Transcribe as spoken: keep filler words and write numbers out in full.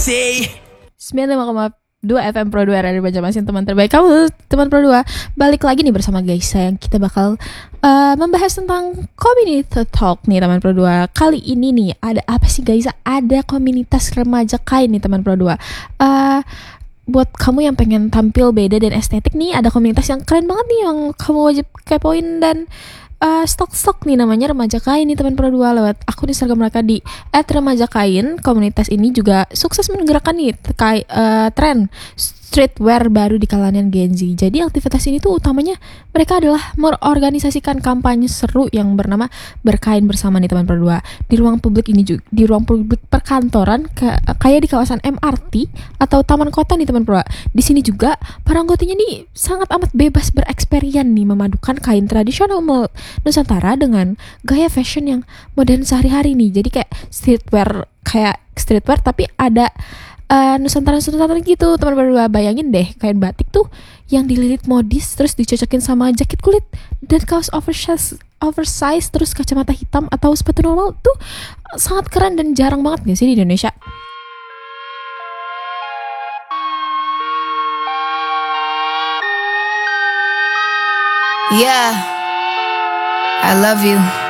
say. sembilan puluh lima koma dua F M Pro dua Radio Banjarmasin, teman terbaik kamu, teman Pro dua. Balik lagi nih bersama guys, sayang kita bakal uh, membahas tentang community talk nih teman Pro dua. Kali ini nih ada apa sih guys? Ada komunitas remaja kain nih teman Pro dua. Uh, buat kamu yang pengen tampil beda dan estetik nih, ada komunitas yang keren banget nih yang kamu wajib kepoin dan Uh, stok-stok nih, namanya Remaja Kain nih teman Pro dua. Lewat akun Instagram mereka di et remaja kain, komunitas ini juga sukses menggerakkan nih terkait uh, tren streetwear baru di kalangan Gen Z. Jadi aktivitas ini tuh utamanya mereka adalah mengorganisasikan kampanye seru yang bernama Berkain Bersama nih teman Pro dua. Di ruang publik ini juga, di ruang publik perkantoran ke, kayak di kawasan M R T atau taman kota nih teman Pro dua. Di sini juga para anggotanya nih sangat amat bebas bereksperian nih, memadukan kain tradisional Nusantara dengan gaya fashion yang modern sehari-hari nih. Jadi kayak streetwear, kayak streetwear tapi ada uh, Nusantara-Nusantara gitu teman berdua. Bayangin deh, kain batik tuh yang dililit modis, terus dicocokin sama jaket kulit dan kaos oversize, oversize terus kacamata hitam atau sepatu normal tuh sangat keren dan jarang banget gak sih di Indonesia? Yeah, I love you.